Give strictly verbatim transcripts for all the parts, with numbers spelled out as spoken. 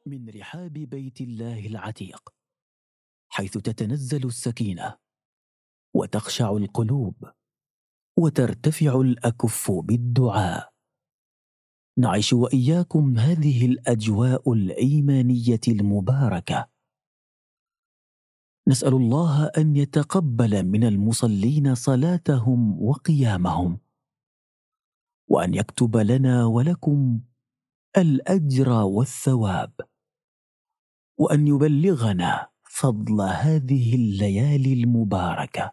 من رحاب بيت الله العتيق، حيث تتنزل السكينة وتخشع القلوب وترتفع الأكف بالدعاء. نعيش وإياكم هذه الأجواء الإيمانية المباركة. نسأل الله أن يتقبل من المصلين صلاتهم وقيامهم، وأن يكتب لنا ولكم الأجر والثواب، وأن يبلغنا فضل هذه الليالي المباركة.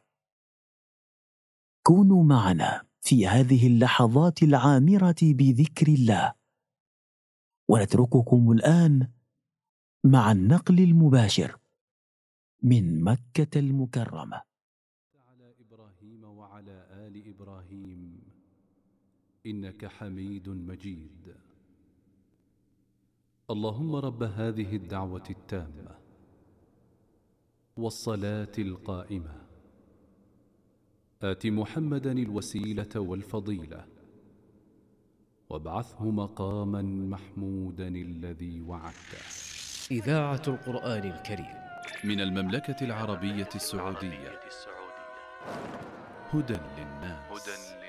كونوا معنا في هذه اللحظات العامرة بذكر الله، ونترككم الآن مع النقل المباشر من مكة المكرمة. على إبراهيم وعلى آل إبراهيم إنك حميد مجيد. اللهم رب هذه الدعوة التامة والصلاة القائمة، آت محمدا الوسيلة والفضيلة، وابعثه مقاما محمودا الذي وعدته. إذاعة القرآن الكريم من المملكة العربية السعودية. هدى للناس.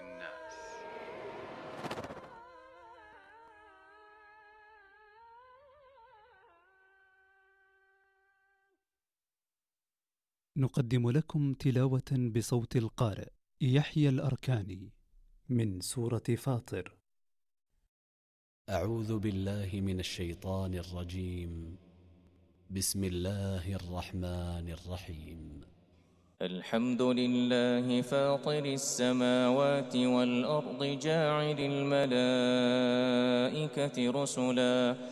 نقدم لكم تلاوة بصوت القارئ يحيى الأركاني من سورة فاطر. أعوذ بالله من الشيطان الرجيم. بسم الله الرحمن الرحيم. الحمد لله فاطر السماوات والأرض جاعل الملائكة رسلا